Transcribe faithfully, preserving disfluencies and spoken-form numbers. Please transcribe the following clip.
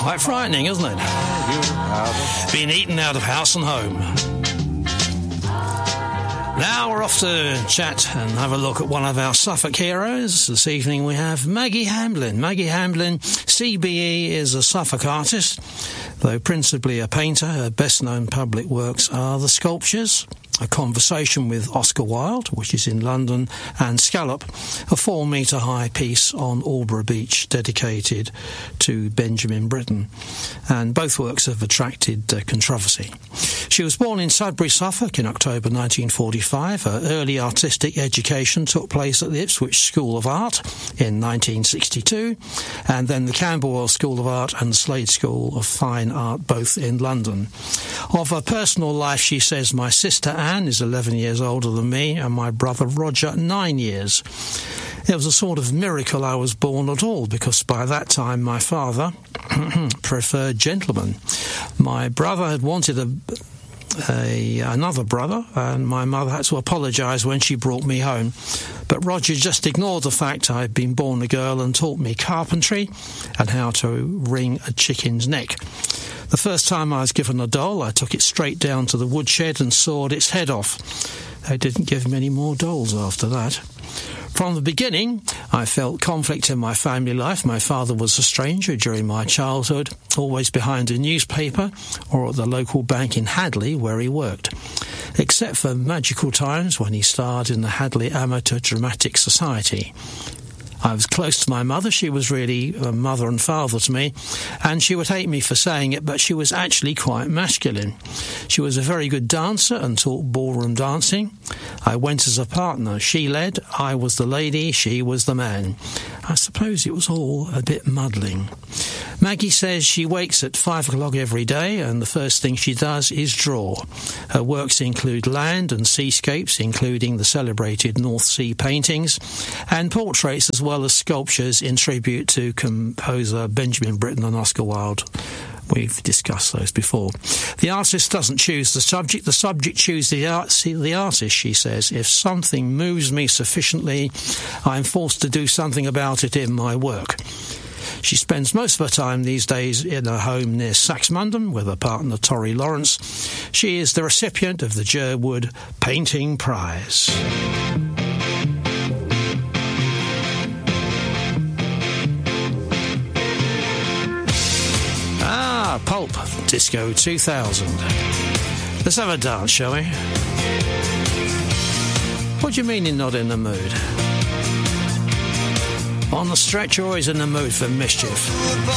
Quite frightening, isn't it? Being eaten out of house and home. Now we're off to chat and have a look at one of our Suffolk heroes. This evening we have Maggie Hamblin. Maggie Hamblin, C B E, is a Suffolk artist, though principally a painter. Her best-known public works are The Sculptures, A Conversation with Oscar Wilde, which is in London, and Scallop, a four-metre-high piece on Aldborough Beach dedicated to Benjamin Britten. And both works have attracted uh, controversy. She was born in Sudbury, Suffolk in October nineteen forty-five. Her early artistic education took place at the Ipswich School of Art in nineteen sixty-two, and then the Camberwell School of Art and the Slade School of Fine Art, both in London. Of her personal life, she says, "My sister Anne is eleven years older than me, and my brother Roger nine years. It was a sort of miracle I was born at all, because by that time my father preferred gentlemen. My brother had wanted a, a another brother, and my mother had to apologise when she brought me home. But Roger just ignored the fact I had been born a girl and taught me carpentry and how to wring a chicken's neck. The first time I was given a doll, I took it straight down to the woodshed and sawed its head off. They didn't give me any more dolls after that. From the beginning, I felt conflict in my family life. My father was a stranger during my childhood, always behind a newspaper or at the local bank in Hadley where he worked. Except for magical times when he starred in the Hadley Amateur Dramatic Society. I was close to my mother. She was really a mother and father to me, and she would hate me for saying it, but she was actually quite masculine. She was a very good dancer and taught ballroom dancing. I went as a partner. She led, I was the lady, she was the man. I suppose it was all a bit muddling. Maggie says she wakes at five o'clock every day, and the first thing she does is draw. Her works include land and seascapes, including the celebrated North Sea paintings, and portraits as well as sculptures in tribute to composer Benjamin Britten and Oscar Wilde. We've discussed those before. The artist doesn't choose the subject. The subject chooses the, art, the artist, she says. If something moves me sufficiently, I'm forced to do something about it in my work. She spends most of her time these days in her home near Saxmundham with her partner Torrey Lawrence. She is the recipient of the Jerwood Painting Prize. Ah, Pulp, Disco two thousand. Let's have a dance, shall we? What do you mean you're not in the mood? On the stretch, you're always in the mood for mischief.